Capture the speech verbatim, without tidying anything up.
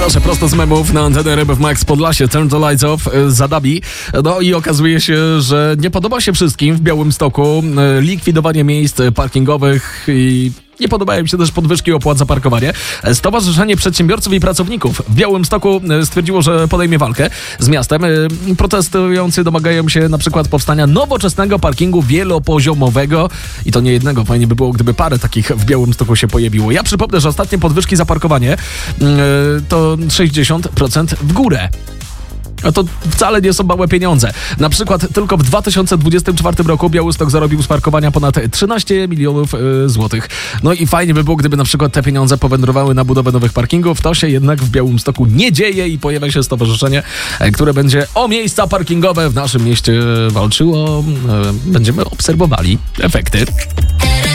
Proszę, prosto z memów na antenę R M F Max Podlasie, Turn the Lights Off, Zadabi. No i okazuje się, że nie podoba się wszystkim w Białymstoku likwidowanie miejsc parkingowych i nie podobają się też podwyżki opłat za parkowanie. Stowarzyszenie Przedsiębiorców i Pracowników w Białymstoku stwierdziło, że podejmie walkę z miastem. Protestujący domagają się na przykład powstania nowoczesnego parkingu wielopoziomowego i to nie jednego. Fajnie by było, gdyby parę takich w Białymstoku się pojawiło. Ja przypomnę, że ostatnie podwyżki za parkowanie to sześćdziesiąt procent w górę. A to wcale nie są małe pieniądze. Na przykład tylko w dwa tysiące dwudziestym czwartym roku Białystok zarobił z parkowania ponad trzynaście milionów y, złotych. No i fajnie by było, gdyby na przykład te pieniądze powędrowały na budowę nowych parkingów. To się jednak w Białymstoku nie dzieje i pojawia się stowarzyszenie, które będzie o miejsca parkingowe w naszym mieście walczyło. Y, będziemy obserwowali efekty.